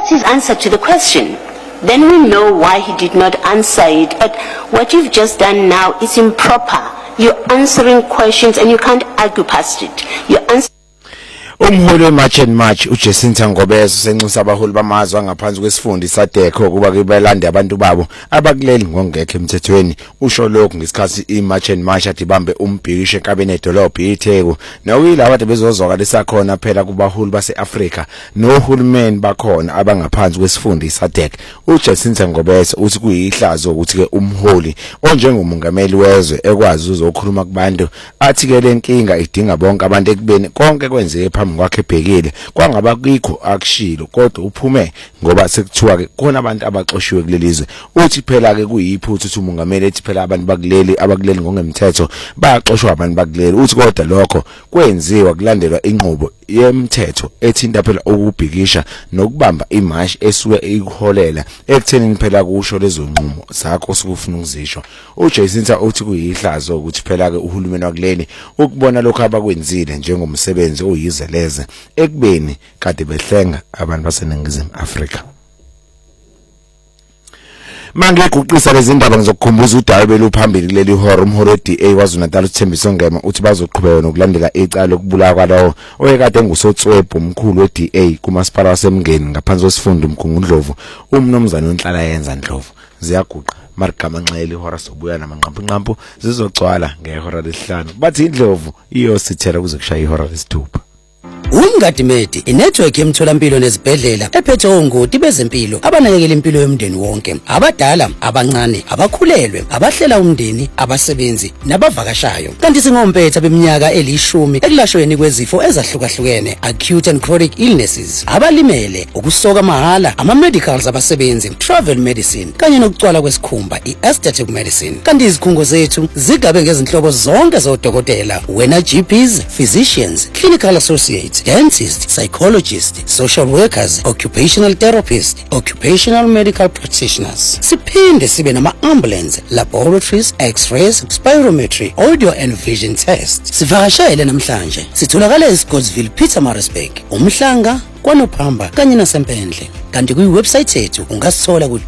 That's his answer to the question. Then we know why he did not answer it. But what you've just done now is improper. You're answering questions and you can't argue past it. You're answering. Umholi March and March uJacinta Ngobeso senxusa abaholi bamazwe ngaphansi kwesifundi sadekho kuba kubelande abantu babo abakuleli ngongekho emthethweni. Usho lokhu ngesikhathi iMarch and March adibambe umbhikisho enkabeni edolobha iTheku nawuyilabo ade bezozwaka lesakhona phela kubaholi baseAfrika nohulumeni bakhona abangaphansi kwesifundi sadekho. uJacinta Ngobeso uthi kuyihlazo ukuthi ke umholi onjengomongameli wezwe ekwazi uzokhuluma kubantu athi ke lenkinga idinga bonke abantu ekubeni konke kwenzeke kwakhe ebhekile kwangaba kikho akushilo kodwa uphume ngoba sekuthiwa ke khona abantu abaxoshiwe kulelizwe. Uthi phela ke kuyiphuthu ukuthi umongameli ethi phela abantu abakuleli ngongemthetho baxoshwa abantu bakuleli. Uthi kodwa lokho kwenziwa kulandelwa inqubo yemthetho ethinta phela ukubhikisha nokubamba imarch esuke ikuholela ekuthenini phela kusho lezo nqumo zakho osukufuna ukuzisho. uJacinta uthi kuyihlazo ukuthi phela ke uhulumeni wakuleli ukubona lokho abakwenzile njengomsebenzi oyizeleze ekubeni kade behlenga abantu baseNingizimu Afrika. Manje kuqisa lezi ndaba ngizokukhumbuza uDawe beluphambili kuleli hora umholi weDA waZulu-Natal uThembiso Ngema uthi bazoqhubeka nokulandela icala lokubulawa kwalawo oyekade ngusotswebhu omkhulu weDA kumasipala waseMngeni ngaphansi kwesifundo uMgungundlovu umnomzana onhlala yenza Ndlovu. Ziyaguqa Marigama Nxele ihora sobuya namanqampu zizogcwala ngehora lesihlanu bathi Indlovu iyosithela kuze kushaya ihora lesithupha. Umgadimedi inetwork yemtholampilo nezibhedlela ephethe ongoti bezempilo abanakekela impilo yomndeni wonke, abadala, abancane, abakhulelwe, abahlela umndeni, abasebenzi nabavakashayo. Kanti singompetha beminyaka eli10 ekulashweni kwezifo ezahlukahlukene, acute and chronic illnesses, abalimele, ukusoka mahala, ama-medicals abasebenzi, travel medicine kanye nokucwala kwesikhumba, i-aesthetic medicine. Kanti izikhungo zethu zigabe ngezinhlobo zonke zodokotela, wena GPs, physicians, clinical associates, dentists, psychologists, social workers, occupational therapists, occupational medical practitioners. Siphinde sibe nama-ambulance, laboratories, x-rays, spirometry, audio and vision tests. Sivakashele namhlanje sitholakala eScottsville, Pietermaritzburg, uMhlanga, kwaNophamba kanye naseMpendle. Kanti kuyiwebsite yethu ungasithola ku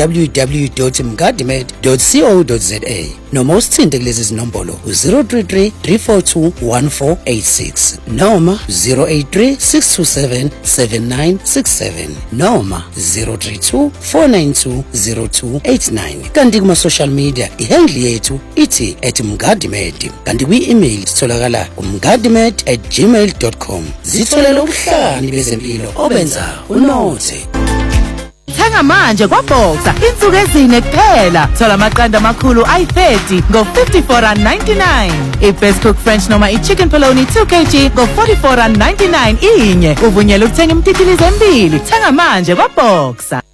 www.mgadimed.co.za noma usithinte kulezi zinombolo 033 342 1486 noma 083 627 7967 noma 032 492 0289. Kanti kuma social media ihandle yethu ithi @mgadimed. Kanti kwi-email sitholakala mgadimed@gmail.com. Zitholele ubuhlani bezempilo obenza unothe. Thenga manje kwaBoxer insuku ezine kuphela. Thola amaqanda amakhulu ayi30 ngo54.99. I-Best Cook French noma i-Chicken Polony 2 kg ngo44.99 inye. Uvunyelwe ukuthenga imtitilizo embili. Thenga manje kwaBoxer.